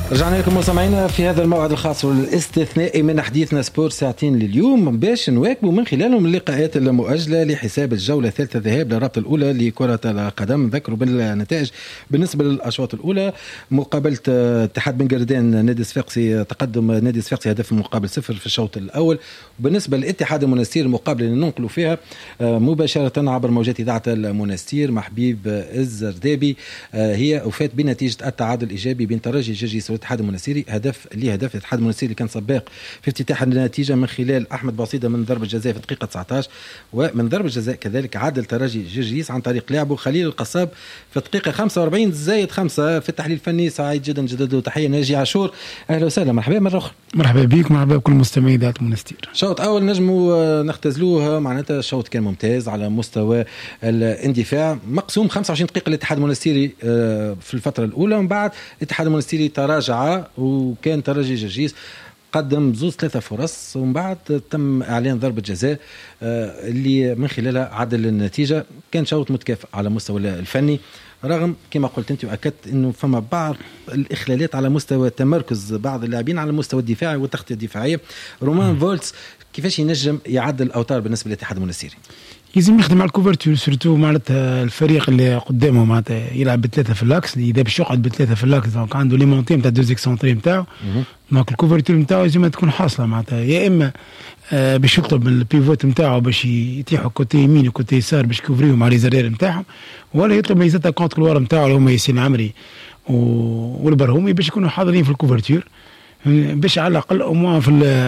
رجعنا لكم مستمعينا في هذا الموعد الخاص والاستثنائي من حديثنا سبور ساعتين لليوم باش نواكبوا من خلالهم اللقاءات المؤجلة لحساب الجولة الثالثة ذهاب للرابطة الأولى لكرة القدم. نذكروا بالنتائج بالنسبة للأشواط الأولى: مقابلة اتحاد بن قردان نادي صفاقسي، تقدم نادي صفاقسي هدف مقابل 0 في الشوط الأول. وبالنسبة للاتحاد المنستير المقابلة اللي ننقلوا فيها مباشرة عبر موجات إذاعة المنستير مع حبيب الزردابي، هي وفات بنتيجة التعادل الإيجابي بين ترجي جرجيس والاتحاد المنستيري هدف الاتحاد المنستيري كان سباق في افتتاح النتيجة من خلال أحمد بصيدة من ضربة جزاء في الدقيقة 19، ومن ضربة جزاء كذلك عادل ترجي جرجيس عن طريق لاعبه خليل القصاب في الدقيقة 45 زائد 5. في التحليل الفني سعيد جدا جدد وتحية ناجي عاشور، أهلا وسهلا، مرحبا مرة أخرى. مرحبا بك، مرحبا بكل مستمعي إذاعة المنستير. شوط أول نجموا نختزلوها، معناتها الشوط كان ممتاز على مستوى الاندفاع، مقسوم 25 دقيقة الاتحاد المنستيري في الفترة الأولى، ومن بعد الاتحاد المنستيري تراجع وكان ترجي جرجيس قدم 2-3 فرص، ومن بعد تم إعلان ضربة جزاء اللي من خلالها عدل النتيجة. كان شوط متكافئ على مستوى الفني، رغم كما قلت أنت وأكدت أنه فما بعض الإخلالات على مستوى تمركز بعض اللاعبين على المستوى الدفاعي والتغطية الدفاعية. رومان فولتس كيفاش ينجم يعدل الأوتار بالنسبة للاتحاد المنستيري؟ لازم يخدم على الكوفرتور، سورتو معناتها الفريق اللي قدامه معناتها يلعب بثلاثه في اللاكس، اذا باش يقعد بثلاثه في اللاكس دونك عنده لي مونتي نتاع دوز اكسونتري نتاعو، دونك الكوفرتور نتاعو لازم تكون حاصله معناتها، يا اما باش يطلب من البيفوت نتاعو باش يتيحوا كوتي يمين وكوتي يسار باش يكوفريهم على ليزارير نتاعهم، ولا يطلب من يزتا كونتر الورا نتاعو اللي هما ياسين عمري والبرهومي باش يكونوا حاضرين في الكوفرتور، باش على الاقل او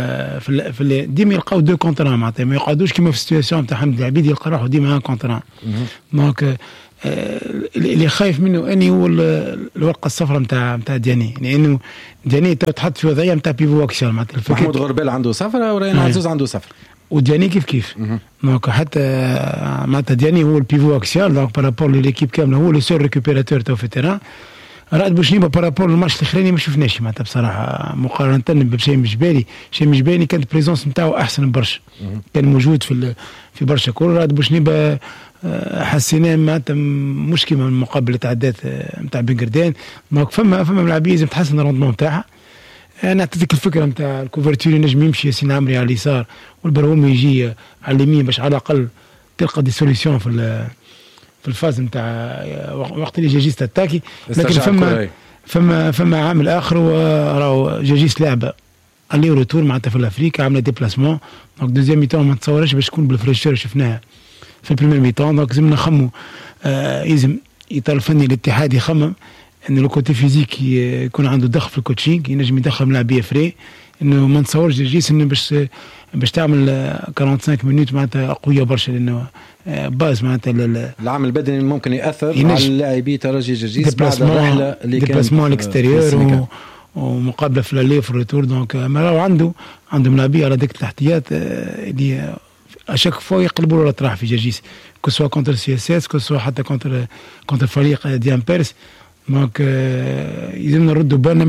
في ديما يلقاو دو كونترا، معناتها ما يقعدوش كما في السيتواسيون تاع حمد العبيد يلقى روحه ديما ان كونترا. دونك اللي خايف منه اني هو الورقه الصفراء نتاع دياني، لانه دياني تحط في وضعيه نتاع بيفو اكسيون، معناتها محمود غربال عنده صفراء وريان عزوز عنده صفراء ودياني كيف دونك حتى معناتها دياني هو البيفو اكسيون، دونك بارابور ليكيب كامله هو لو سور ريكوبيراتور تو في التيران. رائد بوشنيبه بارابور الماتش الاخراني ما شفناش معناتها بصراحه، مقارنه بشيء مجبالي، شيء مجبالي كانت بريزونس نتاعو احسن برشا، كان موجود في برشا كره. رائد بوشنيبه حسيناه معناتها مش كيما مقابله تعدات نتاع بن قردان، دونك فما ملاعبيه لازم تحسن الروندمون نتاعها. انا اعطيتك الفكره نتاع الكوفرتور، نجم يمشي ياسين عمري على اليسار والبرهومي يجي على اليمين باش على الاقل تلقى دي سوليسيون في الفاز نتاع وقت اللي جاجيس تاتاكي. لكن فما عامل اخر، وراهو جاجيس لعبه اللي روتور معناتها في الافريقيا عامله ديبلاسمون، دونك دوزيام ميتون ما تصورش باش تكون بالفريشور شفناها في البريمير ميتون. دونك لازم نخمو لازم اطار الفني الاتحاد يخمم انه لو كوتي فيزيك يكون عنده دخل في الكوتشينغ، ينجم يدخل ملاعبيه فري، انه ما نتصورش جاجيس انه باش تعمل 45 مينوت معناتها قويه برشا، لانه باز معناتها العامل البدني ممكن ياثر على اللاعبي ترجي جرجيس بعد الرحله اللي كانت ديبلاسمون الاكستيريور ومقابله في اللي في الريتور. دونك راهو عنده ملاعبيه على ديك التحتيات اللي اشاك فوا يقلبوا له راح في جرجيس، كو سوا كونتر سي اس اس، كو سوا حتى كونتر فريق ديان بيرس. دونك يلزمنا نردوا بالنا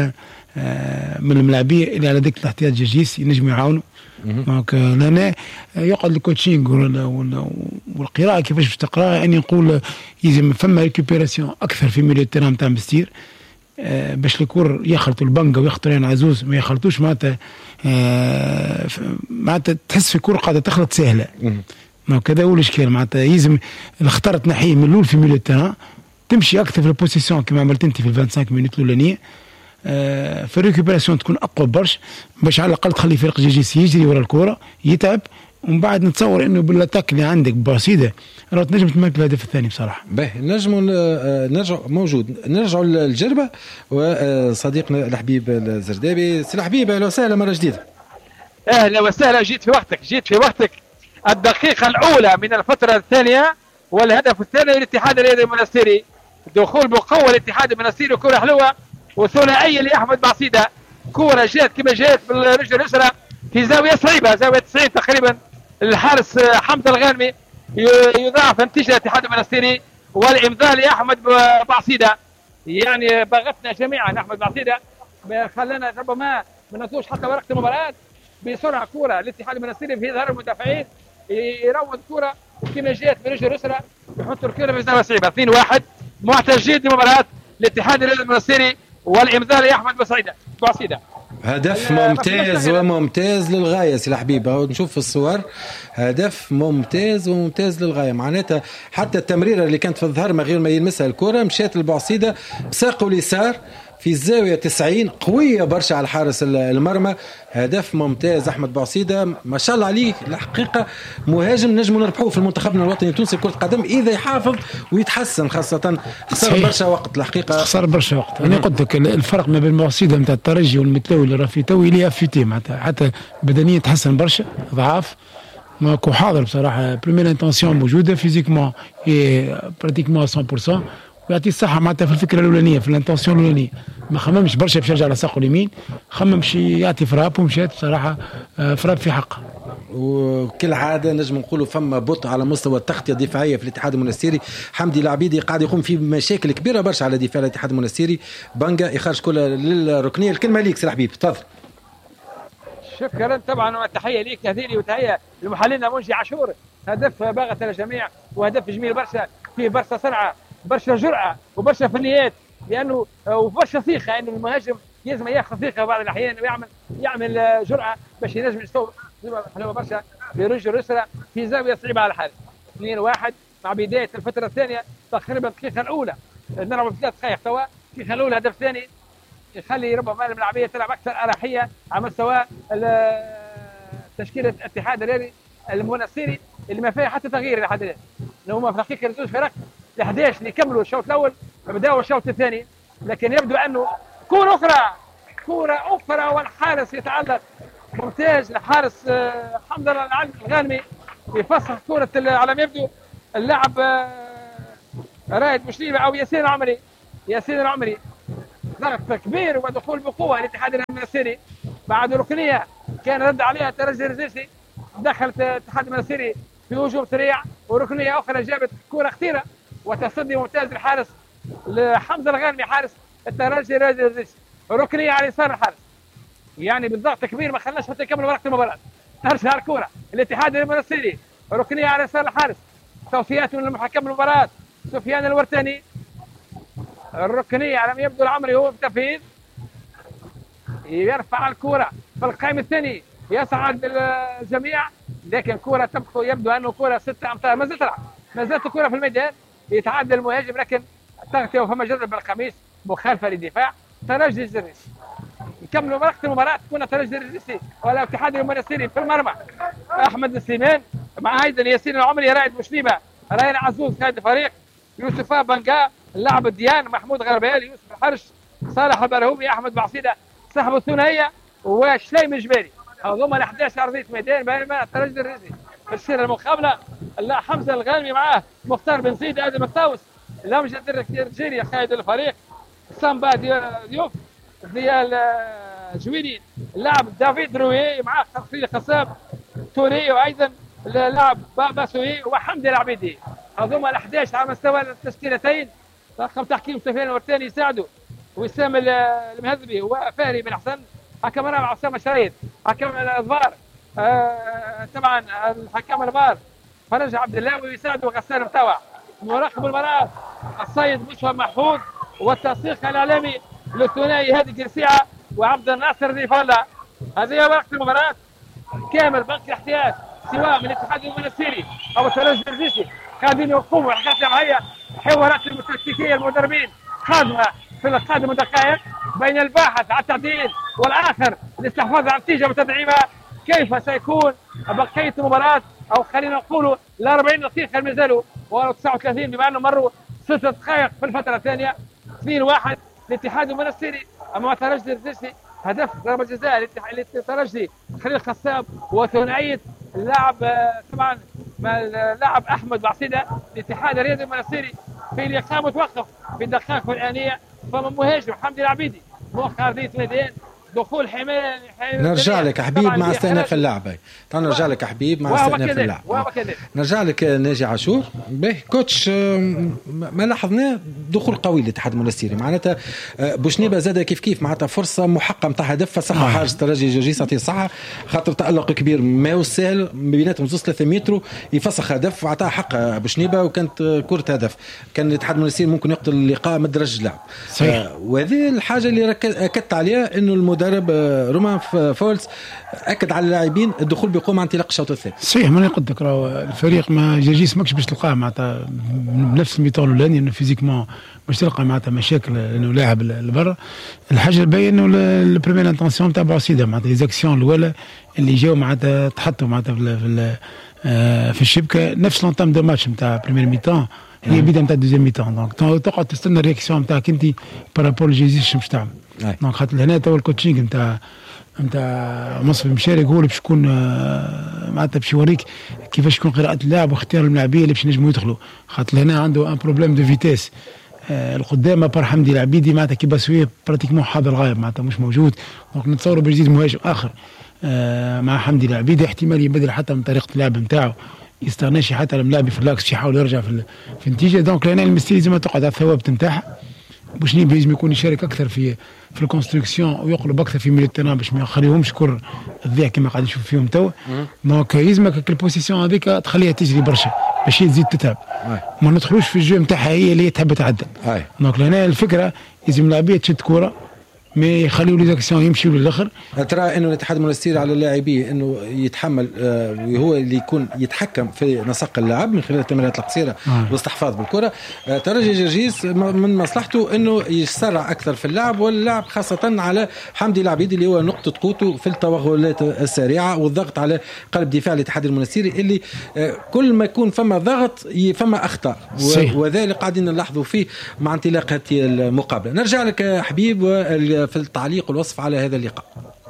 من الملاعبيه اللي على ديك التحتيات جرجيس ينجموا يعاونوا. دونك لنا يقعد الكوتشينغ والقراءه كيفاش باش تقرا، يعني نقول يلزم فما ريكوبيراسيون اكثر في ميليو التيران نتاع مستير، باش الكور يخلطوا البنقه ويخلطوا ريان عزوز ما يخلطوش، معناتها تحس في كور قاعده تخلط سهله. دونك هذا هو الاشكال، معناتها يلزم الخطر تنحيه من الاول في ميليو التيران، تمشي اكثر في البوزيسيون كما عملت انت في 25 مينوت الاولانيه، في الريكوبيراسيون تكون اقوى برش باش على الاقل تخلي فريق جيجيس يجري ورا الكره يتعب، ومن بعد نتصور انه بالاتاك اللي عندك بسيطه راه تنجم تمارك الهدف الثاني بصراحه. باهي نجموا نرجعوا للجربه، وصديقنا الحبيب الزردابي. سي الحبيب اهلا وسهلا مره جديده. اهلا وسهلا، جيت في وقتك. الدقيقه الاولى من الفتره الثانيه والهدف الثاني للاتحاد الرياضي المنستيري، دخول مقوى الاتحاد المنستيري، كره حلوه وثنائيه لاحمد بعصيده، كره جات كما جات بالرجل اليسرى في زاويه صعيبه، زاويه 90 تقريبا. الحارس حمد الغانمي يضاعف نتيجه الاتحاد المنستيري، والامضاء لاحمد بعصيده. يعني بغتنا جميعا احمد بعصيده، خلانا ربما ما نسوش حتى ورقه المباراه بسرعه. كره الاتحاد المنستيري في ظهر المدافعين يروض كره وكما جات برجل اليسرى يحط الكره في زاويه صعيبه. 2-1 معتاد جيد لمباراه الاتحاد الرياضي المنستيري والامضاء لاحمد بوعصيده. هدف ممتاز وممتاز للغايه سي الحبيب. نشوف في الصور هدف ممتاز وممتاز للغايه، معناتها حتى التمريره اللي كانت في الظهر من غير ما يلمسها الكره مشات للبوعصيده بساقه اليسار في الزاويه 90 قويه برشا على حارس المرمى. هدف ممتاز احمد بوعصيده ما شاء الله عليه الحقيقه، مهاجم نجم نربحوه في المنتخبنا الوطني التونسي لكره القدم اذا يحافظ ويتحسن، خاصه خسر برشا وقت الحقيقه، خسر برشا وقت. انا قلت لك الفرق ما بين بوعصيده نتاع الترجي والمتلاوي اللي راه في توي لي افيتي، معناتها حتى بدنيا تحسن برشا ضعاف، ماكو حاضر بصراحه. بريمير انتونسيون موجوده، فيزيكمون براتيكمون 100%، ويعطي الصحه معناتها في الفكره الاولانيه، في الانتونسيون الاولانيه ما خممش برشا باش يرجع على ساقه اليمين، خمم شي يعطي فراب ومشات بصراحه فراب في حقه. وكل عاده نجم نقولوا فما بطء على مستوى التغطيه الدفاعيه في الاتحاد المنستيري. حمدي العبيدي قاعد يقوم في مشاكل كبيره برشا على دفاع الاتحاد المنستيري. بانجا يخرج كلها للركنيه. الكلمه ليك سي الحبيب، تفضل. شكرا طبعا، وتحيه ليك هذيلي وتحيه لمحللنا منجي عاشور. هدف باغت الجميع وهدف جميل برشا، فيه برشا سرعه برشا جرأه وبرشا فنيات، لانه وبرشا ثقه انه المهاجم لازم ياخذ ثقه بعض الاحيان ويعمل جرأه باش ينجم يستوعب حلوه برشا برجل اليسرى في زاويه صعيبه على الحارس. 2-1 مع بدايه الفتره الثانيه تقريبا الدقيقه الاولى، نلعب 3 دقائق توا. الدقيقه الاولى هدف ثاني يخلي ربما الملاعبيه تلعب اكثر اريحيه على مستوى تشكيله الاتحاد الرياضي المنستيري اللي ما فيها حتى تغيير لحد الان. هما في الحقيقه زوج فرق ال 11 اللي كملوا الشوط الاول بداوا الشوط الثاني، لكن يبدو انه كره اخرى والحارس يتعلق ممتاز الحارس حمد الله الغانمي يفسح كره على ما يبدو اللاعب رائد بوشليبه او ياسين العمري. ضغط كبير ودخول بقوه للاتحاد المنستيري بعد ركنيه كان رد عليها الترجي الرزيسي، دخلت الاتحاد المنستيري في هجوم سريع، وركنيه اخرى جابت كره خطيره وتصدي ممتاز الحارس لحمزه الغانمي حارس الترجي الرزيسي. ركنيه على يسار الحارس، يعني بالضغط كبير ما خلاش حتى يكمل وقت المباراه. ترجع الكره الاتحاد المنستيري، ركنيه على يسار الحارس، توفيات من محكم المباراه سفيان الورتاني. الركنيه على ما يبدو العمري هو بتنفيذ، يرفع الكره في القائم الثاني يسعد الجميع، لكن كره تبقى يبدو انه كره 6 امتار ما زالت الكره في الميدان، يتعدى المهاجم لكن تغطيه وفما جرب بالقميص مخالفه للدفاع. ترجي الرزيسي يكملوا وقت المباراه، تكون ترجي الرزيسي ولا الاتحاد المنستيري في المرمى احمد السليمان مع ايضا ياسين العمري، رائد بوشليبه، راين عزوز قائد الفريق، يوسف بانجا، اللاعب الديان، محمود غربال، يوسف الحرش، صالح البرهومي، احمد بعصيده صاحب الثنائيه، وشليم الجبالي. هذوما ال 11 ارضيه ميدان بينما الترجي الرزيسي في السيره المقابله حمزه الغانمي معاه مختار بن زيد، ادم الطاوس، الامجد الرجيري قائد الفريق، سامبا ديوف، ضياء الجويني، اللاعب دافيد روي معاه خلفيه خصاب توري، وايضا اللاعب بابا سوي وحمدي العبيدي. هذوما ال 11 على مستوى التشكيلتين. رقم تحكيم سفيان الورتاني يساعده، وسام المهذبي وفاري بن حسن، حكم رابع عصام الشريد، حكم الفار طبعا الحكم الفار فرج عبد الله، ويساعده غسان متوع، مراقب المباراة السيد مصطفى محفوظ، والتنسيق الاعلامي للثنائي هادي قرسيعه وعبد الناصر ذي فلا. هذه وقت المباراة كامل بنك الاحتياط سواء من الاتحاد المنستيري او الترجي الرزيسي قاعدين يقوموا حركات جماعيه، حوارات التكتيكيه المدربين خاضمه في القادم دقائق بين الباحث على التعديل والاخر للاستحواذ على النتيجه وتدعيمها. كيف سيكون بقيه المباراه، او خلينا نقولوا ال 40 دقيقه ما زالوا و 39 بما انه مروا 6 دقائق في الفتره الثانيه. 2-1 الاتحاد المنستيري امام الترجي الرزيسي. هدف ضربه جزاء للترجي خليل خصاب وثنائيه اللاعب طبعا اللاعب احمد بعصيده. الاتحاد الرياضي المنستيري في الاقامه توقف في الدقائق الانيه، فمن مهاجم حمدي العبيدي موقع ارضيه ميدان دخول حماية. نرجع لك حبيب مع استئناف اللعبة. نرجع لك حبيب مع استئناف اللعبة. نرجع لك ناجي عاشور. باهي كوتش، ما لاحظناه دخول قوي للاتحاد المنستيري، معناتها بوشنيبه زاد كيف معناتها فرصة محقة متاع هدف صح. حاجة ترجي جرجيس عطيه صح، خاطر تألق كبير ما هو سهل بيناتهم 3 متر يفسخ هدف وعطاه حق بوشنيبه، وكانت كرة هدف. كان الاتحاد المنستيري ممكن يقتل اللقاء من درجة اللعب. وهذه الحاجة اللي أكدت عليها إنه المدرب رومان فولز أكد على اللاعبين الدخول بقوة مع انطلاق الشوط الثاني. صحيح، ما نقول لك الفريق ما جرجيس ماكش باش تلقاه معناتها بنفس الميطان الاولاني، انه فيزيكمون باش تلقى معناتها مشاكل لانه لاعب لبرا. الحاجه الباينه انه البريمير انتونسيون تاع بعصيده معناتها لي زاكسيون الاولى اللي جاوا معناتها تحطوا معناتها في الشبكه نفس لونتام دو ماتش نتاع بريمير ميطان هي بدايه نتاع دوزيام ميطان. دونك تقعد تستنى الرياكسيون نتاعك انت بارابول جرجيس باش تعمل. دونك خاطر هنا تو الكوتشينغ نتاع مصطفى مشارك هو اللي باش يكون معناتها باش يوريك كيفاش تكون قراءة اللاعب واختيار الملاعبيه اللي باش ينجموا يدخلوا. خاطر هنا عنده ان بروبليم دو فيتيس القدام بار حمدي العبيدي معناتها كي باسويه براتيكمون حاضر غايب معناتها مش موجود. دونك نتصوروا باش يزيد مهاجم اخر مع حمدي العبيدي، احتمال يبدل حتى من طريقه اللعب نتاعو، يستغناش حتى الملاعب في اللاكس يحاول يرجع في النتيجه. دونك هنا المستري لازم تقعد على الثوابت نتاعها. بوشنيب لازم يكون يشارك اكثر في الكونستركسيون ويقلب اكثر في ميليو التيران باش ما يخليهمش كر الضيع كما قاعد نشوف فيهم توا. دونك يلزمك البوزيسيون هذيك تخليها تجري برشا باش تزيد تتعب، ما ندخلوش في الجو نتاعها هي اللي تحب تعدل. دونك هنا الفكره لازم اللاعبيه تشد كره ما يخليوا لي زاكسيون يمشيوا للاخر. ترى انه الاتحاد المنستيري على اللاعبين انه يتحمل وهو اللي يكون يتحكم في نسق اللعب من خلال التمريرات القصيره والاستحفاظ بالكره. ترجي جرجيس من مصلحته انه يسرع اكثر في اللعب، واللعب خاصه على حمدي العبيدي اللي هو نقطه قوته في التوغلات السريعه والضغط على قلب دفاع الاتحاد المنستيري اللي كل ما يكون فما ضغط فما اخطاء، وذلك قاعدين نلاحظوا فيه مع انطلاق هذه المقابله. نرجع لك حبيب في التعليق والوصف على هذا اللقاء.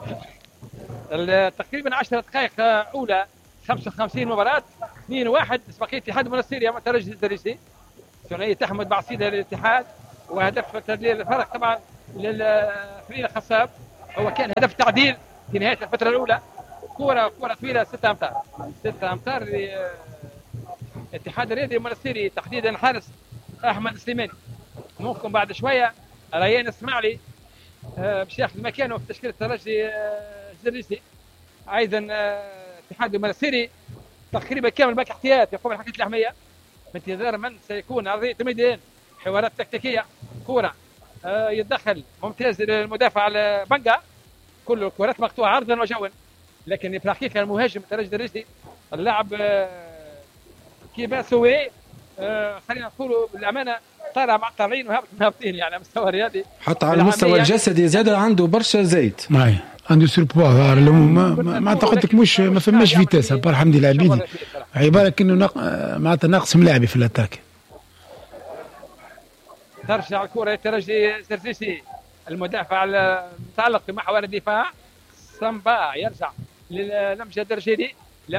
تقريبا 10 دقائق اولى 55 مباراه 2-1 اسبقيه الاتحاد المنستيري امام ترجي الزريسي. ثنائيه احمد بعصيده للاتحاد وهدف تدليل الفرق طبعا للفريق الخصاب هو كان هدف تعديل في نهايه الفتره الاولى. كره طويله 6 امتار الاتحاد الرياضي المنستيري تحديدا الحارس احمد سليماني. ممكن بعد شويه ريان اسماعيلي باش ياخذ مكانه في تشكيله الترجي الزريسي. ايضا الاتحاد المنستيري تقريبا كامل باك احتياط يقوم بالحركات الاحميه بانتظار من سيكون على ارضيه الميدان. حوارات تكتيكيه، كره يتدخل ممتاز للمدافع على بنجا، كل الكرات مقطوعه عرضا وجوا، لكن في الحقيقه المهاجم الترجي الزريسي اللاعب كيباسوي خلينا نقولوا بالامانه طالع مع طالعين وهابطين يعني على مستوى رياضي حتى على المستوى الجسدي زاد عنده برشا زيت عنده سوربوا. ما اعتقدك مش ما فماش فيتاس بار حمدي العبيدي عباره كأنه معناتها ناقص ملاعبي في الاتاك. ترجع الكره للترجي الزرزيسي، المدافع المتعلق في محور الدفاع سامبا يرجع للمجد الرجيلي.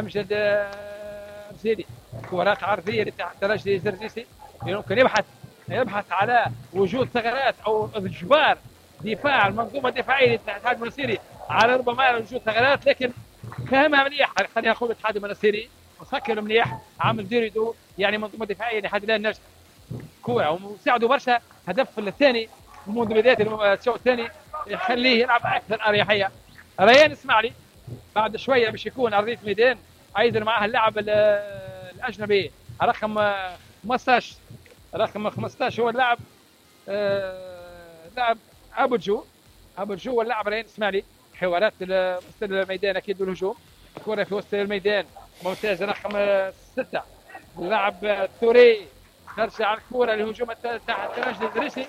رجيلي كرات عرضيه للترجي الزرزيسي يمكن يبحث على وجود ثغرات او اجبار دفاع المنظومه الدفاعيه للاتحاد المنستيري على ربما وجود ثغرات، لكن فهمها مليح. خلينا نقول الاتحاد المنستيري مسكر مليح، عامل ديريدو يعني منظومه دفاعيه لحد الان ناجحه. كوره ومساعده برشا هدف الثاني منذ بدايه الشوط الثاني يخليه يلعب اكثر اريحيه. ريان اسماعيلي بعد شويه باش يكون ارضيه الميدان ايضا معها اللاعب الاجنبي رقم 15 هو اللاعب لاعب ابو جو واللاعب ريان اسماعيلي. حوارات وسط الميدان اكيد بالهجوم، الكره في وسط الميدان ممتاز رقم 6 اللاعب توري. ترجع الكره للهجوم تحت الترجي الزريسي،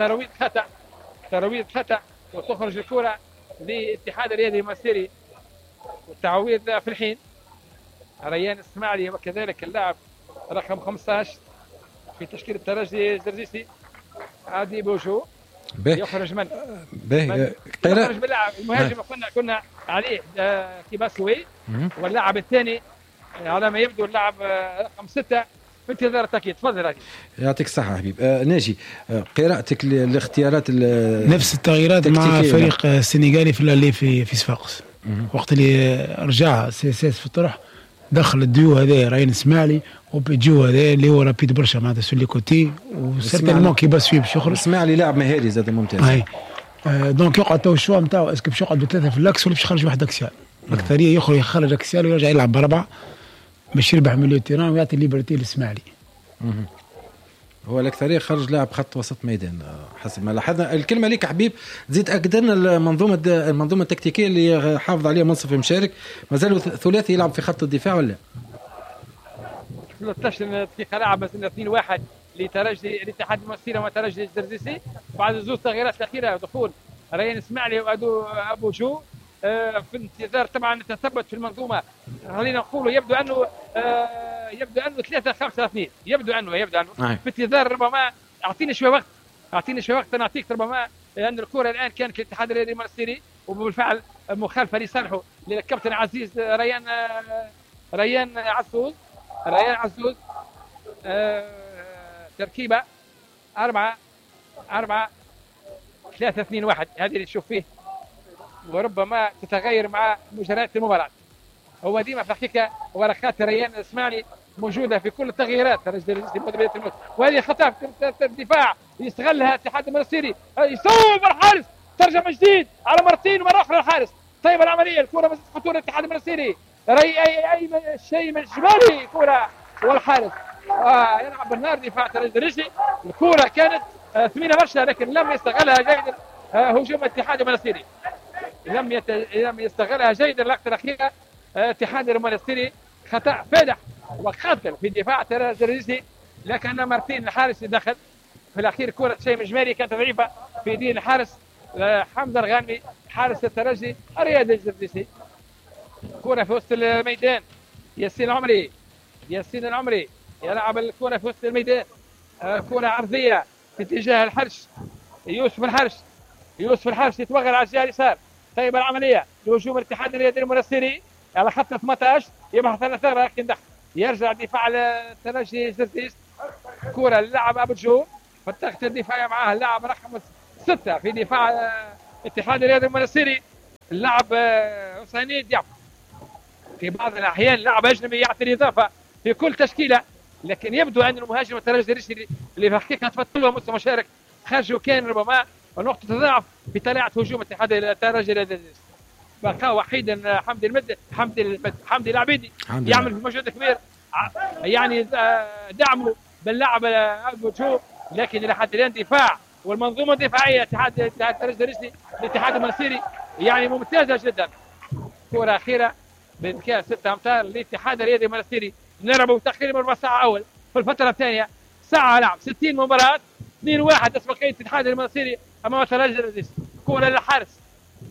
ترويض خطا وتخرج الكره للاتحاد الرياضي المنستيري والتعويض في الحين. ريان اسماعيلي وكذلك اللاعب رقم 15 في تشكيل الترجي الزرزيسي عادي بوجو يخرج من يخرج باللاعب المهاجم كنا عليه كيباسوي، واللاعب الثاني على ما يبدو اللاعب رقم 6 في انتظار التأكيد. تفضل راجل. يعطيك الصحة حبيب. ناجي، قراءتك الاختيارات نفس التغييرات مع فريق السنغالي في صفاقس. وقت اللي رجع سي في الطرح دخل الديو هذا راين اسماعيلي وبيجيو هذا اللي هو رابيد برشا معناتها سولي كوتي وسيرتينمون كي باس فيه باش يخرج. اسماعيلي لاعب مهاري زاد ممتاز. دونك يقعد تو الشوا نتاعو اسكو باش يقعد بثلاثه في الاكس ولا باش يخرج واحد اكسيال. الاكثريه يخرج اكسيال ويرجع يلعب بربعه باش يربح مليو تيران ويعطي ليبرتي للاسماعيلي. هو الاكثريه خرج لاعب خط وسط ميدان حسب ما لاحظنا. الكلمه ليك حبيب، تزيد تاكد لنا المنظومه التكتيكيه اللي حافظ عليها منصف مشارك، مازال ثلاثي يلعب في خط الدفاع ولا؟ 13 دقيقه لعب 2-1 لترجي الاتحاد المصري وترجي الزرزيسي بعد زوج تغييرات الاخيره، دخول ريان اسماعيلي وابو جو في انتظار طبعا التثبت في المنظومه. خلينا نقولوا يبدو انه 3-5-2 يبدو انه في انتظار ربما اعطيني شويه وقت نعطيك ربما لان الكره الان كانت الاتحاد الرياضي المنستيري وبالفعل مخالفه لصالحه للكابتن عزيز ريان عزوز تركيبه 4-3-2-1 هذه اللي تشوف فيه، وربما تتغير مع مجريات المباراة. هو ديما في الحقيقة ورقات ريان اسماعيلي موجودة في كل التغييرات وهذه خطأ في الدفاع يستغلها الاتحاد المنستيري، يصوب الحارس ترجع من جديد على مرتين ومرة أخرى الحارس. طيب العملية الكرة مسك خطورة الاتحاد المنستيري، أي شيء من شمالي كرة والحارس يلعب بالنار دفاع ترجي. الكرة كانت ثمينة برشا لكن لم يستغلها جيدا هجوم الاتحاد المنستيري، لم يستغلها جيدا اللقطة الأخيرة. الاتحاد المنستيري خطأ فادح وقاتل في دفاع ترجي، لكن مرتين الحارس دخل في الأخير. كرة شيء مجمالي كانت ضعيفة في يدين الحارس حمزة الغانمي حارس الترجي الرياضي الزرزيسي. كرة في وسط الميدان، ياسين العمري يلعب الكرة في وسط الميدان، كرة عرضية في اتجاه الحرش. يوسف الحرش يتوغل على الجهة اليسار. طيب العملية لهجوم الاتحاد الرياضي المنستيري على خط 18 يبحث عن ثغرة لكن دخل يرجع دفاع الترجي زرزيس. كرة للاعب ابو جو في التغطية الدفاعية معاه اللاعب رقم 6 في دفاع الاتحاد الرياضي المنستيري اللاعب حسيني دياب. في بعض الأحيان لاعب أجنبي يعطي الإضافة في كل تشكيلة، لكن يبدو أن المهاجم الترجي اللي في الحقيقة تفتلوا مستوى مشارك خرجه كان ربما نقطة ضعف في طليعة هجوم اتحاد الترجي. بقى وحيدا حمدي العبيدي يعمل في مجهود كبير يعني دعمه باللاعب ابو جو، لكن الى حد الان دفاع والمنظومه الدفاعيه اتحاد الترجي الاتحاد المنستيري يعني ممتازه جدا. كره اخيره بامكان 6 امتار للاتحاد الرياضي المنستيري. نلعبوا تقريبا ربع ساعه اول في الفتره الثانيه، ساعه لعب 60 مباراه 2-1 اسبقيه الاتحاد المنستيري امام الترجي. كره للحارس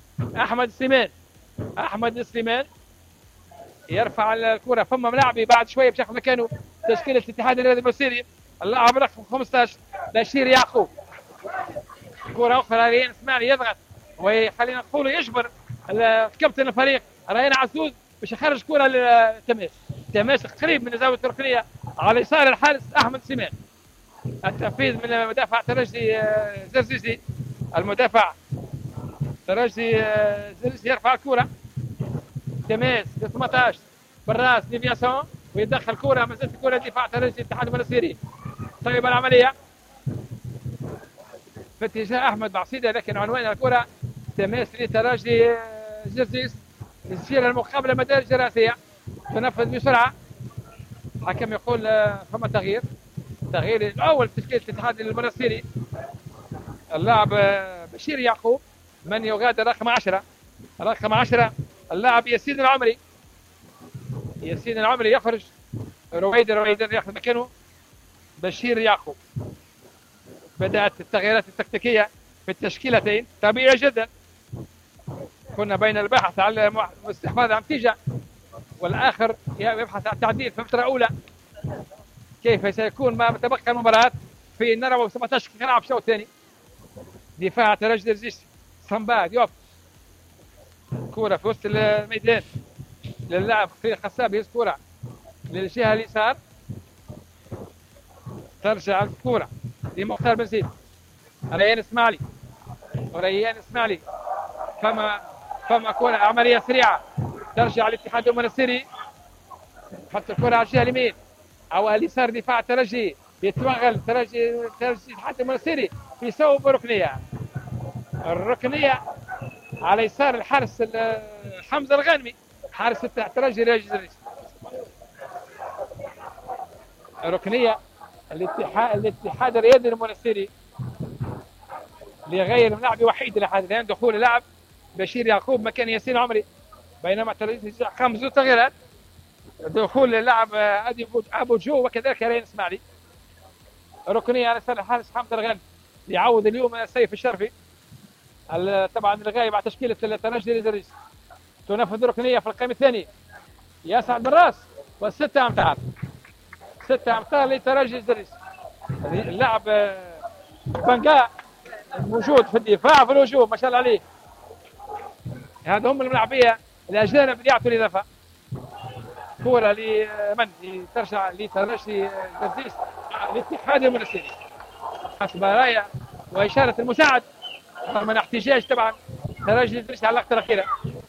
احمد السليمان يرفع الكره فما ملاعبي بعد شويه بشكل مكانه تشكيله الاتحاد الرياضي المنستيري اللاعب رقم 15 بشير يعقوب. كره اخرى ريان اسماعيلي يضغط وخلينا نقول يجبر كابتن الفريق ريان عزوز باش يخرج كره لتماس قريب من الزاويه التركيه على يسار الحارس احمد سليمان. التنفيذ من المدافع ترجي زرزيزي، المدافع ترجي زرزيزي يرفع الكره تماس ب 18 بالراس ديفياسيون ويدخل كره مازالت الكره دفاع ترجي الاتحاد المنستيري. طيب العمليه في اتجاه احمد بعصيده لكن عنوان الكره تماس لترجي زرزيز يصير المقابله مدارج راسيه تنفذ بسرعه. الحكم يقول فما تغيير الاول في تشكيله الاتحاد المنستيري اللاعب بشير يعقوب من يغادر رقم 10 اللاعب ياسين العمري يخرج. رويدر ياخذ مكانه بشير يعقوب. بدأت التغييرات التكتيكية في التشكيلتين طبيعي جدا. كنا بين البحث على استحواذ على النتيجة والآخر يبحث عن التعديل في الفترة الأولى. كيف سيكون ما تبقى المباراة في نرى 17 يلعب شوط ثاني. دفاع ترجي زرزيس صنبا ديوب كرة في وسط الميدان للاعب خليل خساب يهز كرة للجهة اليسار ترجع الكرة لمختار بن زيد. ريان اسماعيلي فما كرة عملية سريعة ترجع الاتحاد المنستيري. حط الكرة على الجهة اليمين أو اليسار دفاع الترجي يتوغل الاتحاد المنستيري يصوب الركنية على يسار الحارس حمزة الغانمي حارس الترجي راجل ركنية الاتحاد الرياضي المنستيري لغير ملاعب وحيد لحد الآن دخول اللاعب بشير يعقوب مكان ياسين عمري بينما ترجع 5 تغييرات دخول اللاعب ابو جو وكذلك ريان اسماعيلي. ركنيه على يسار الحارس حمزه الغانمي يعوض اليوم سيف الشرفي طبعا الغايب على تشكيله الترجي لزريس. تنفذ ركنيه في القائمه الثانيه يسعد بالراس والستة امتار 6 امتار لترجي زريس. اللاعب بنقاء موجود في الدفاع في الهجوم ما شاء الله عليه. هذا هم الملاعبيه الاجانب اللي يعطوا الاضافه. كرة لمن ترجع لترجي زريس الاتحاد المنستيري حسب رايه واشاره المساعد رغم احتجاج طبعا ترجي زريس على اللقطه الاخيره.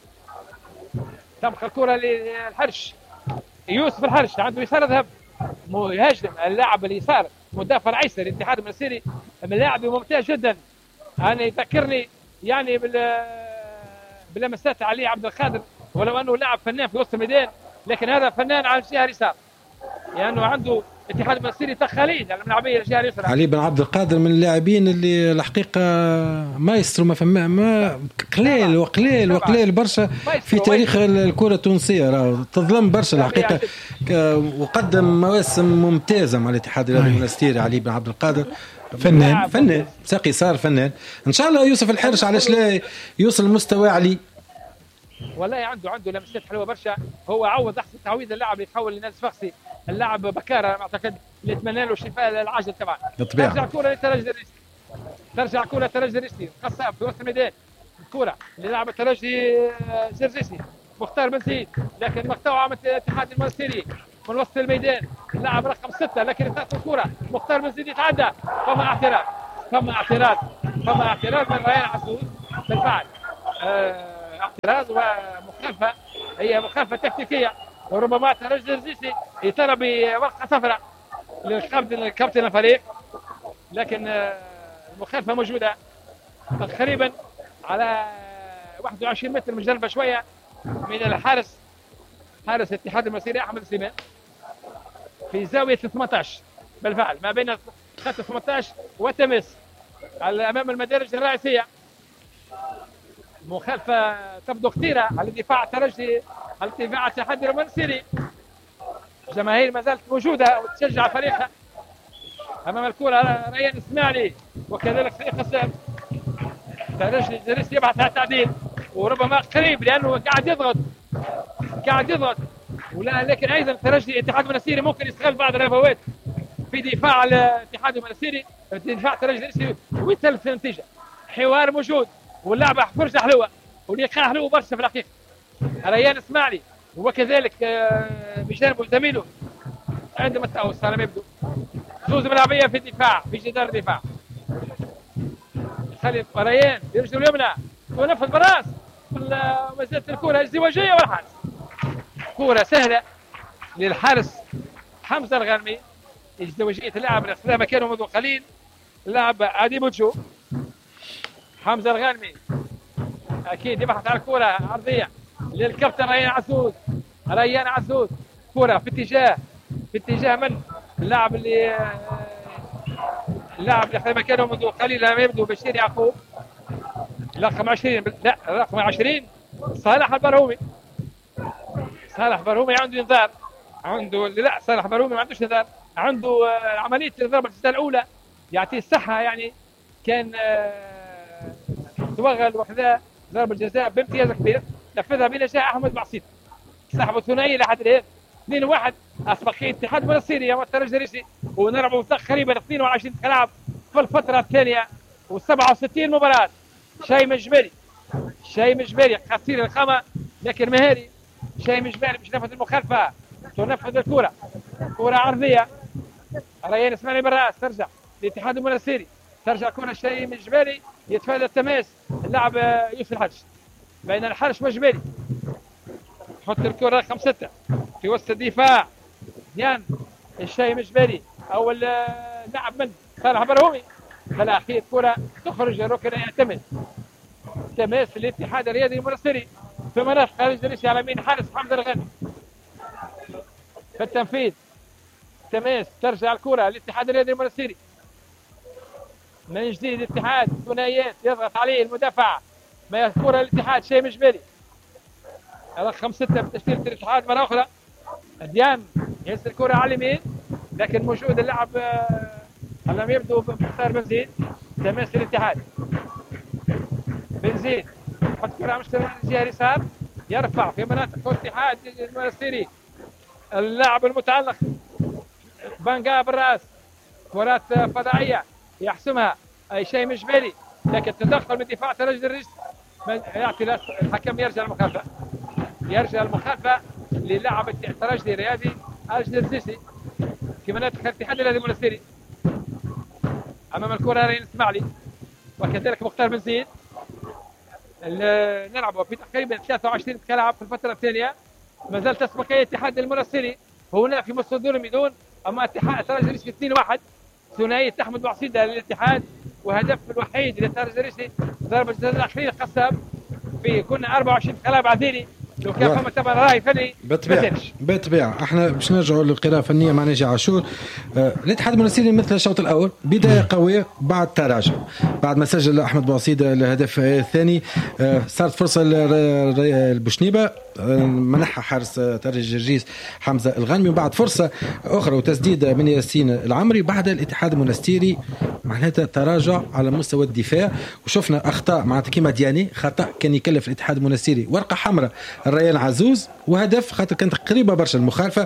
تبقى الكرة للحرش يوسف الحرش عنده يسار ذهب يهاجم اللاعب اليسار مدافع الايسر الاتحاد المنستيري من لاعب ممتاز جدا. انا يذكرني يعني بلمسات علي عبد القادر ولو انه لاعب فنان في وسط الميدان لكن هذا فنان على الجهه اليسار لانه عنده اتحاد المنستيري تخاليد على الملعبيه الجهه اليسرى. علي بن عبد القادر من اللاعبين اللي الحقيقه مايسترو ما قليل برشا في تاريخ الكره التونسيه تظلم برشا الحقيقه وقدم مواسم ممتازه مع الاتحاد المنستيري. علي بن عبد القادر فنان ساقي صار فنان ان شاء الله. يوسف الحرش علاش لا يوصل لمستوى علي والله عنده لمسات حلوه برشا. هو عوض احسن تعويض اللاعب اللي يتحول لناس فخسي اللاعب بكاره اعتقد اللي اتمنى له الشفاء العاجل طبعا. ترجع كره للترجي الريسي قصاب في وسط الميدان. الكره للاعب الترجي زرزيسي مختار بن زيد لكن مقطوعه من الاتحاد المنستيري من وسط الميدان. اللاعب رقم 6 لكن يتاخذ الكره مختار بن زيد يتعدى. فما اعتراض من ريان عسول بالفعل. اعتراض ومخالفه هي مخالفه تكتيكيه وربما ترجي الزيسي يطلب بورقه صفراء للكابتن الفريق لكن المخالفه موجوده تقريبا على 21 متر من جنبه شويه من الحارس حارس الاتحاد المنستيري احمد سليمان في زاويه 18 بالفعل ما بين خط 18 والتماس امام المدارج الرئيسيه. مخالفه تبدو خطيره على الدفاع الترجي على الدفاع الاتحاد المنستيري. جماهير ما زالت موجوده وتشجع فريقها. امام الكره ريان اسماعيلي وكذلك فريق السام. ترجي زريس يبحث عن التعديل وربما قريب لانه قاعد يضغط ولا لكن ايضا ترجي الاتحاد المنستيري ممكن يستغل بعض الرفوات في دفاع الاتحاد المنستيري دفاع ترجي زريس ويتلف النتيجه. حوار موجود واللعبه فرجه حلوه ولقاء حلو برشا في الحقيقه. ريان اسماعيلي وكذلك بجانبه زميله عندما التأوس على ما يبدو زوز ملعبيه في الدفاع في جدار الدفاع. خلي ريان برجله اليمنى ونفذ براس ومازالت الكره ازدواجيه والحارس. كره سهله للحارس حمزه الغانمي. ازدواجيه اللاعب اللي اخذها مكانه منذ قليل اللاعب عادي بوتشو. حمزه الغانمي اكيد يبحث على الكره عرضيه للكابتن ريان عسود. كره في اتجاه من اللاعب اللي اخذ مكانه منذ قليل لما يبدو بشير يعقوب رقم 20 لا رقم 20 صالح البرهومي عنده انذار صالح البرهومي ما عندوش انذار عنده عمليه ضربه الجزاء الاولى يعطيه الصحه يعني كان توغل وكذا ضربه الجزاء بامتياز كبير نفذها بنجاح احمد بعصيت صاحب الثنائي لحد الان 2-1 اسبق الاتحاد المنستيري والترجي الريسي ونلعبوا تقريبا 22 تلعب في الفتره الثانيه و67 مباراه. شيء مجبري قصير الخامه لكن مهاري. شيء مجبري باش ينفذ المخالفه تنفذ الكره عرضيه ريان اسماعيلي بالراس ترجع لاتحاد المنستيري، ترجع كره الشيء من الجبالي يتفادى التماس اللاعب يوسف الحج بين الحرش والجبالي، تحط الكره رقم 6 في وسط الدفاع ديان الشيء من الجبالي او اللاعب من صالح برهومي، بالاخير كره تخرج ركن يعتمد تماس الاتحاد الرياضي المنستيري في مناطق خارج الريسي على يمين حارس حمد الغني في التنفيذ. تماس ترجع الكره للاتحاد الرياضي المنستيري من جديد، الاتحاد ثنائيات يضغط عليه المدافع ما الكره الاتحاد شيء مش بالي رقم 6 بتشكيله الاتحاد مره اخرى. ديان يهز الكره على اليمين لكن موجود اللاعب لم يبدو بمختار بنزيد. تماس الاتحاد بنزيد يحط كره على مستوى الجهه اليسار يرفع في مناطق الاتحاد المنستيري اللاعب المتعلق بانجا بالراس، كرات فضائيه يحسمها اي شيء مش بالي لكن تدخل من دفاع ترجي الريس يعطي الحكم يرجع المخالفه، يرجع المخالفه للاعب الترجي الرياضي الجزيسي في مناطق الاتحاد الذي المنستيري امام الكره رين اسماعيلي وكذلك مختار بن زيد. نلعب في تقريبا 23 كلاعب في الفتره الثانيه، ما زال تسبق الاتحاد المنستيري هنا في مستدور الميدون، اما اتحاد ترجي الريسي 2-1 ثنائيه احمد بوعصيده للاتحاد وهدف الوحيد لترجي الريسي ضربه الجزاء الاخيره قصاب في كنا 24 كلاعب عذيري لو كان فما تبع راي فني بالطبيعه. احنا باش نرجعوا للقراءه الفنيه مع ناجي عاشور. الاتحاد المنستيري مثل الشوط الاول بدايه قويه بعد تراجع، بعد ما سجل احمد بوعصيده الهدف الثاني صارت فرصه للبوشنيبه منحها حارس ترجي جرجيس حمزه الغنمي، وبعد فرصه اخرى وتسديده من ياسين العمري. بعد الاتحاد المنستيري معناتها تراجع على مستوى الدفاع وشفنا اخطاء معناتها كيما دياني خطا كان يكلف الاتحاد المنستيري ورقه حمراء الريان عزوز وهدف خاطر كانت قريبه برشا المخالفه.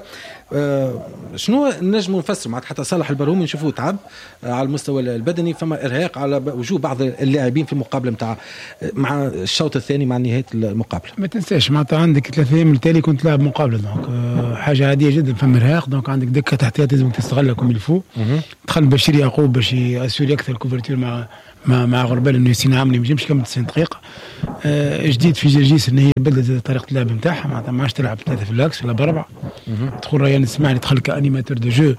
شنو نجموا نفسروا معناتها حتى صالح البرهومي نشوفوه تعب على المستوى البدني، فما ارهاق على وجوه بعض اللاعبين في المقابله نتاع مع الشوط الثاني مع نهايه المقابله. ما تنساش معناتها عندك 3 ايام التالي كنت لاعب مقابله دونك حاجه عاديه جدا، فما ارهاق دونك عندك دكه تحتيات لازم تستغلها كوم الفو. دخل بشير يعقوب باش ياسوري اكثر كوفرتور مع غربال انه ياسين عامل ما يمشيش كم 90 دقيقه. جديد في جرجيس ان هي بدلت طريقه اللعب نتاعها معناتها ما عادش تلعب 3 في الاكس ولا ب4. دخل ريان اسماعيلي دخل كانيماتور دو جو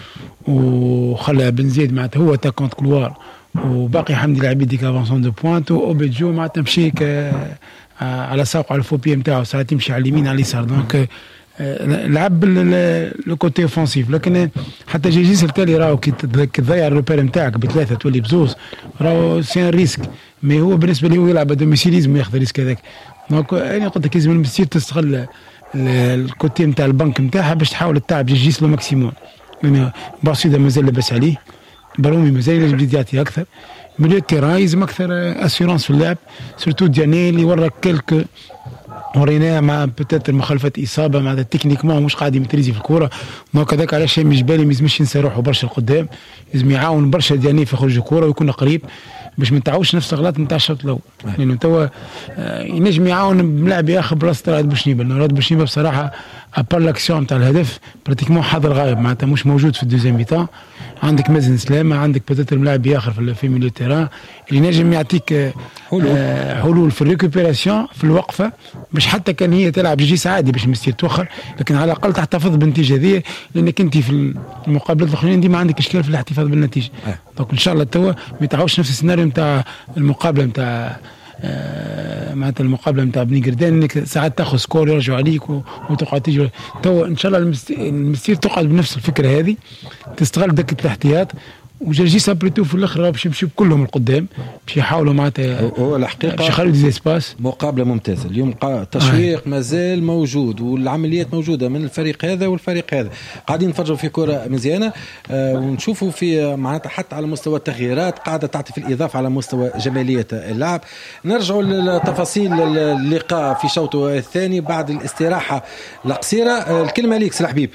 وخلى بن زيد معناتها هو تاكونت كلوار وباقي حمدي لاعبين ديك افونسون دو بوينت واوبيجو معناتها مشي على ساق على الفوبي نتاعو ساعات تمشي على اليمين على اليسار دونك لعب لو كوتي اوفونسيف. لكن حتى جيجيس التالي راهو كي تضيع الروبير نتاعك ب3 تولي بزوز راهو سي ان ريسك، مي هو بالنسبه لي هو يلعب دوميسيليزم وياخذ الريسك هذاك. دونك انا قلت لك لازم المسير تستغل الكوتي نتاع البنك نتاعها باش تحاول تتعب جيجيس لو ماكسيموم، لان باسيدا مازال لاباس عليه، برومي مازال لازم يعطي اكثر، ميليو تيران يلزم اكثر اسيورونس في اللعب سورتو دياني اللي ورا كلك وريناه مع بتات مخالفه اصابه مع تكنيكمون مش قاعد يمتريزي في الكوره. دونك هذاك علاش مش بالي ما يلزمش ينسى روحه برشا لقدام، لازم يعاون برشا دياني في خروج الكوره ويكون قريب باش ما نتعاوش نفس الغلط نتاع الشوط الاول، لانه توا ينجم يعاون بلاعب اخر بلاصه راد بوشنيبه، لانه راد بوشنيبه بصراحه ابار لاكسيون نتاع الهدف براتيكمون حاضر غايب معناتها مش موجود في الدوزيام ميتان. عندك مازن سلامه، عندك بتات ملاعب اخر في ميليو تيران اللي نجم يعطيك حلول في الريكوبيراسيون في الوقفه باش حتى كان هي تلعب جيس عادي باش مستير توخر، لكن على الاقل تحتفظ بالنتيجه هذه، لانك انت في المقابلات الاخرين ديما عندك اشكال في الاحتفاظ بالنتيجه. دونك ان شاء الله توا ما يتعاوش نفس السيناريو نتاع المقابله نتاع معناتها المقابله نتاع بني قردان انك ساعات تاخذ سكور يرجعوا عليك وتقعد تيجي. توا ان شاء الله المستير تقعد بنفس الفكره هذه، تستغل دكه الاحتياط وجرجيس ابريتو في الاخر باش يمشيو كلهم القدام باش يحاولوا معناتها هو الحقيقه باش يخلوا دي اسباس. مقابله ممتازه اليوم، التشويق مازال موجود والعمليات موجوده من الفريق هذا والفريق هذا، قاعدين نتفرجوا في كره مزيانه ونشوفوا في معناتها حتى على مستوى التغييرات قاعده تعطي في الاضافه على مستوى جماليه اللعب. نرجعوا لتفاصيل اللقاء في شوطه الثاني بعد الاستراحه القصيره. الكلمه ليك سي الحبيب.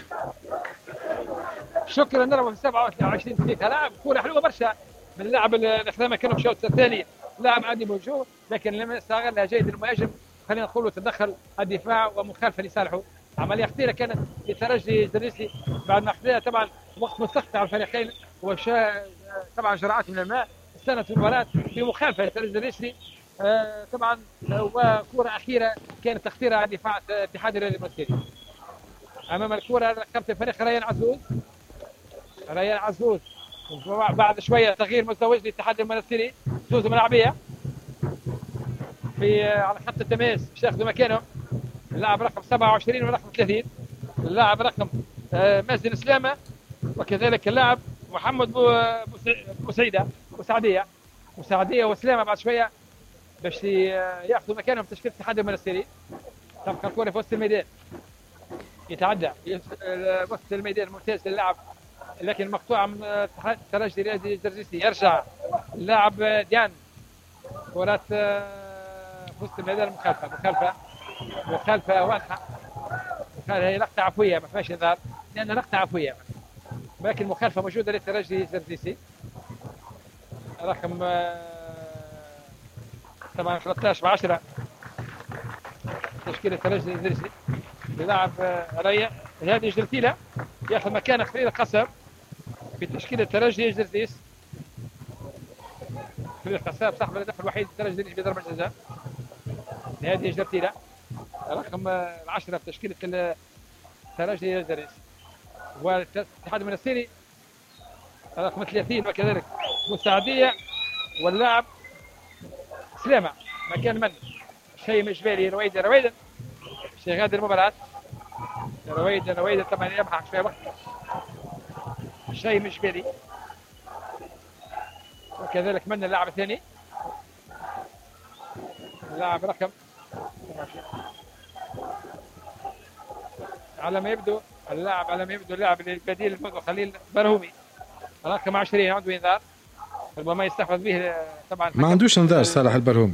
شكرا. نلعب في 27 دقيقة لاعب كورة حلوة برشا من اللاعب الأخرى ما كانوا في الشوط الثاني، لاعب عادي موجود لكن لم يستغلها جيد المهاجم، خلينا نقولوا تدخل الدفاع ومخالفة لصالحه. عملية خطيرة كانت لترجي جريسي بعد ما خذها طبعا وقت مستقطع الفريقين طبعا جرعات من الماء استنت المباراة في مخالفة للترجي الريسي. طبعا وكرة أخيرة كانت تخطيرها على دفاع اتحاد الرياضي المنستيري. أمام الكرة كابتن الفريق ريان عزوز بعد شوية تغيير مزدوج للاتحاد المنستيري. زوز ملعبية في على خط التماس باش ياخذوا مكانهم اللاعب رقم 27 ورقم 30 اللاعب رقم مازن سلامة وكذلك اللاعب محمد مساعدية وسلامة بعد شوية باش ياخذوا مكانهم في تشكيل الاتحاد المنستيري. تبقى الكرة في وسط الميدان يتعدى وسط الميدان ممتاز للاعب لكن مقطوعة من الترجي الرياضي الجرجيسي. يرجع اللاعب ديان كرة في وسط الميدان مخالفة واضحة. هي لقطة عفوية ما فيهاش انذار لأنها لقطة عفوية لكن مخالفة موجودة للترجي الجرجيسي رقم طبعا 13/10 تشكيل الترجي الجرجيسي بلاعب ريا. هذه جرتيلة ياخذ مكان خليل القصر في تشكيل الترجي الجرجيس. خليل القصر صاحب الهدف الوحيد للترجي الجرجيسي بضربة جزاء. هذه جرتيلة رقم 10 في تشكيلة الترجي الجرجيسي. والاتحاد المنستيري رقم 30 وكذلك مساعدية واللاعب سلامة مكان من شيء مجبالي رويدا في هذه المباراة. رويدا طبعا يبحث شوية وقت شيء مجبالي وكذلك من اللاعب الثاني اللاعب رقم على ما يبدو اللاعب البديل الموضوع خليل برهومي رقم 20 عنده انذار ربما يستحفظ به طبعا. ما عندوش انذار صالح البرهومي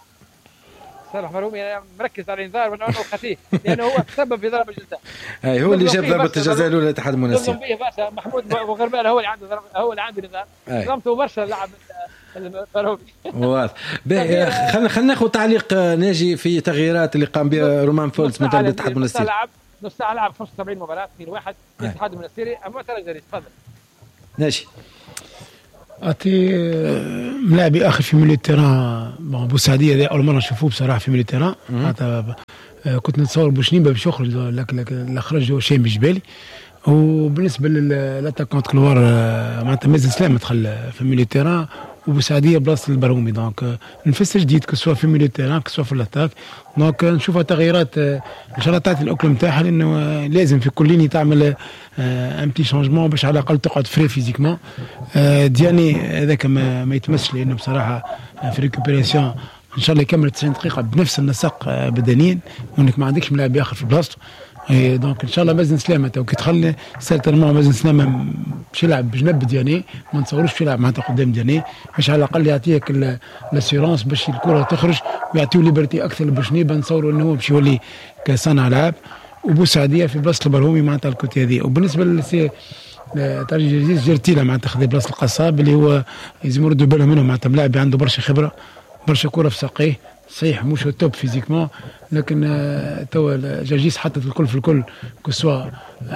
مركز على الانذار وانه خفيف لانه هو تسبب في ضربه الجزاء. هو اللي جاب ضربه الجزاء الاولى للاتحاد المنستيري. محمود وغربال هو اللي عنده الانذار ظلمته برشا اللاعب البرهومي. واضح. خلينا ناخذ تعليق ناجي في تغييرات اللي قام بها رومان فولتس مدرب الاتحاد المنستيري. نص ساعه لعب 75 مباراه 2-1 الاتحاد المنستيري اما ترجي. تفضل ناجي. أعطي ملاعبي آخر في ميلي التيران بوسعدية ذي أول مرة نشوفوه بصراحة في ميلي التيران. كنت نتصور بوشنيبة باش يخرج لكن اللي خرج هو شيء بالي. وبالنسبة للاتاكونت كلوار معناتها مازن سلام دخل في ميلي التيران وبوسعدية بلاصة البرهومي دونك نفس جديد كسوا في ميلي التيران كسوا في الاتاك دونك نشوفها تغييرات ان شاء الله تعطي الاكل نتاعها لانه لازم في كل ليني تعمل ان بتي شانجمون باش على الاقل تقعد فري فيزيكمون. دياني هذاك ما يتمسش لانه بصراحه في ريكوبيراسيون ان شاء الله يكمل 90 دقيقه بنفس النسق بدنيا وانك ما عندكش ملاعب اخر في بلاصته. دونك ان شاء الله مازن سلامه تو كي تخلي سيرتينمون مازن سلامه باش يلعب بجنب دياني ما نتصوروش باش يلعب معناتها قدام دياني باش على الاقل يعطيك لاسيرونس باش الكره تخرج ويعطيو ليبرتي اكثر لبوشنيبه نتصوروا انه هو باش يولي كصانع لعب وبوسعديه في بلاصه البرهومي معناتها الكوتي هذه. وبالنسبه ترجي الجرجيس جرتيلا معناتها خذ بلاصه القصاب اللي هو لازم يردوا بالهم منه معناتها ملاعب عنده برشا خبره برشا كره في ساقيه صحيح مش توب فيزيكمون لكن توا الجرجيس حطت الكل في الكل كسوا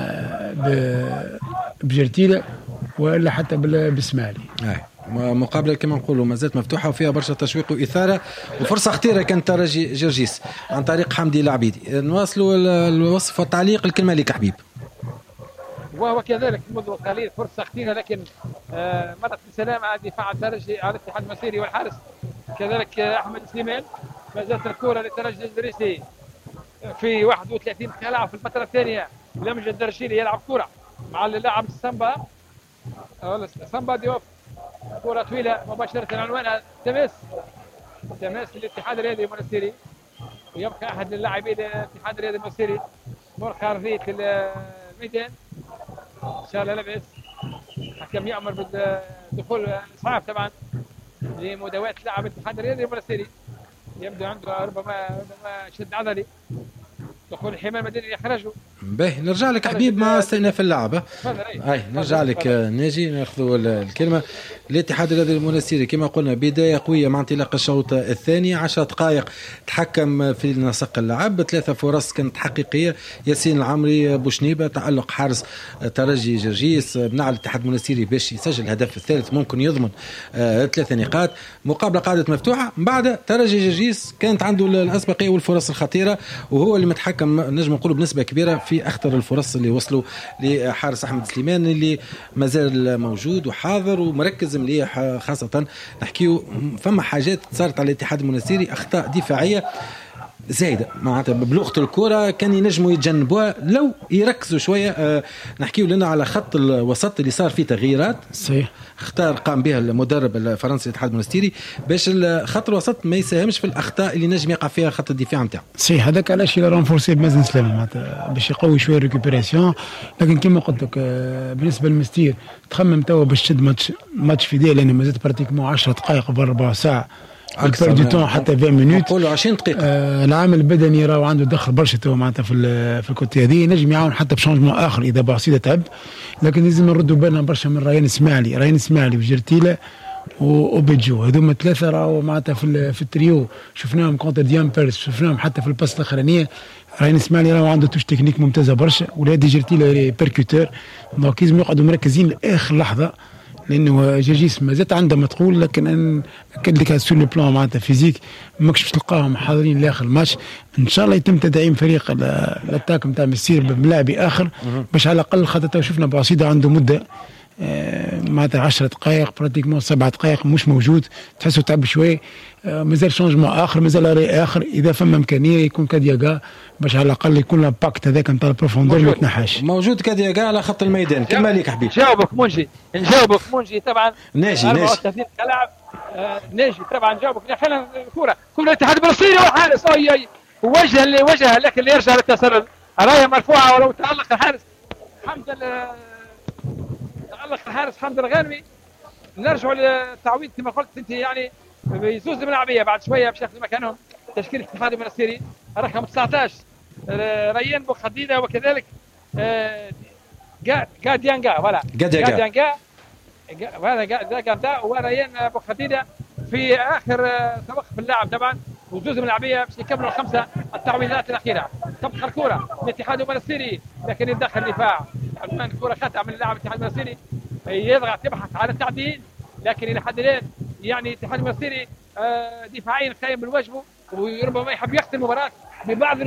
بجرتيلا ولا حتى بالاسماعيلي. مقابله كما نقولوا ما زالت مفتوحه وفيها برشا تشويق واثاره وفرصه خطيره كانت ترجي جرجيس عن طريق حمدي العبيدي. نواصلوا الوصف والتعليق الكلمه لك حبيب. وهو كذلك منذ قليل فرصه خطيره لكن مرت بسلام على دفاع الترجي على الاتحاد المسيري والحارس كذلك احمد سليمان. ما زالت الكره للترجي الجريسي في 31 كلاعب في الفتره الثانيه. لمجد الدرشيلي يلعب كره مع اللاعب سامبا ديوف كره طويله مباشره عنوانها تماس للاتحاد الرياضي المنستيري ويبقى احد اللاعبين الاتحاد الرياضي المنستيري مرقى ارضيه الميدان ان شاء الله لاباس. حكم يامر بدخول اسعاف طبعا لمداواة لاعب الاتحاد الرياضي المنستيري يبدو عنده ربما شد عضلي دخول الحماية المدني يخرجوا باهي نرجع لك حبيب مع استئناف اللعبة. اي نرجع لك ناجي ناخذوا الكلمة. الاتحاد الرياضي المنستيري كما قلنا بداية قوية مع انطلاق الشوط الثاني، 10 دقائق تحكم في نسق اللعب، 3 فرص كانت حقيقية، ياسين العمري بوشنيبة، تألق حارس ترجي جرجيس، بناء الاتحاد المنستيري باش يسجل الهدف الثالث ممكن يضمن 3 نقاط. مقابلة قعدت مفتوحة، بعد ترجي جرجيس كانت عنده الأسبقية والفرص الخطيرة، وهو اللي متحكم نجم نقول بنسبة كبيرة في أخطر الفرص اللي وصلوا لحارس أحمد سليمان اللي مازال موجود وحاضر ومركز مليح. خاصة نحكيو فما حاجات صارت على الاتحاد المنستيري، أخطاء دفاعية زايدة معناتها بلغة الكرة كان ينجموا يتجنبوها لو يركزوا شوية. نحكيو لنا على خط الوسط اللي صار فيه تغييرات صحيح، قام بها المدرب الفرنسي الاتحاد المنستيري باش خط الوسط ما يساهمش في الأخطاء اللي نجم يقع فيها خط الدفاع نتاعو. صحيح، هذاك علاش يلا رونفورسي بمازن سلامة معناتها باش يقوي شويه الريكوبيراسيون. لكن كما قلت لك بالنسبه للمستير تخمم توا باش تشد ماتش فيديل لان مازالت براتيكمون 10 دقائق بربع ساعه اكثر دو تون حتى 20 مينوت، نقولوا 20 دقيقه. العامل البدني راهو عنده دخل برشا تو معناتها في الكوتي هذه، نجم يعاون حتى بشونجمون اخر اذا بسيطه تعب. لكن لازم نردوا بالنا برشا من ريان اسماعيلي وجرتيله وبيجو، هذوما 3 راهو معناتها في التريو شفناهم كونتر ديان بيرس، شفناهم حتى في الباس الاخرانيه. ريان اسماعيلي راهو عنده توش تكنيك ممتازه برشا، ولادي جرتيله بيركوتور، دونك لازم يقعدوا مركزين لاخر لحظه لانه جرجيس ما زالت عنده ما تقول. لكن ان اكد لك سور لو بلان معناتها فيزيك ماكش باش تلقاهم حاضرين لاخر الماتش. ان شاء الله يتم تدعيم فريق الاتاك نتاع مسير بملاعبي اخر باش على الاقل خاطر شفنا بعصيده عنده مده معناتها 10 دقائق براتيكمون 7 دقائق مش موجود، تحسه تعب شوي. مازال شونجمون اخر، مازال رأي اخر، اذا فما امكانيه يكون كادياغا باش على الاقل يكون لامباكت هذاك نتاع البروفوندور ما يتنحاش. موجود كادياغا على خط الميدان. كما ليك حبيبي نجاوبك منجي طبعا ناجي كلاعب ناجي طبعا نجاوبك. خلينا الكره كل الاتحاد المنستيري وحارس وجه لكن اللي يرجع للتسلل، رايه مرفوعه ولو تألق الحارس حمد الغانمي. نرجعوا للتعويض كما قلت انت، يعني بيزوز الملاعبيه بعد شويه باش ياخذوا مكانهم تشكيله الاتحاد المنستيري رقم 19 ريان بوخديده وكذلك غاديانغا وريان بوخديده في اخر توقف اللعب طبعا، وزوز الملاعبيه باش يكملوا 5 التعويضات الاخيره. تبقى الكره الاتحاد المنستيري لكن يتدخل الدفاع، الكره خطا من اللاعب الاتحاد المنستيري يضغط يبحث على التعديل، لكن الى حد الان يعني الاتحاد المنستيري دفاعيا قايم بالواجب وربما يحب يختم المباراه ببعض